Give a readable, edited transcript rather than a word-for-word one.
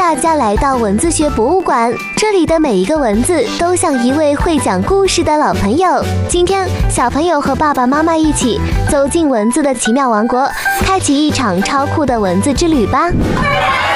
大家来到文字学博物馆，这里的每一个文字都像一位会讲故事的老朋友。今天，小朋友和爸爸妈妈一起走进文字的奇妙王国，开启一场超酷的文字之旅吧。